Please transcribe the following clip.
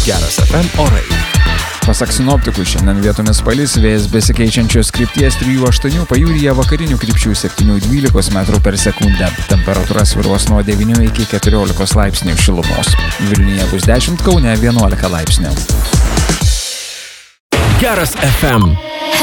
Geras FM orai. Pasak sinoptikų, šiandien vietomis palis, vėjas besikeičiančios krypties 3-8, pajūryje vakarinių krypčių 7-12 metrų per sekundę. Temperatūra svyruos nuo 9 iki 14 laipsnių šilumos. Vilniuje bus 10, Kaune 11 laipsnių. Geras FM.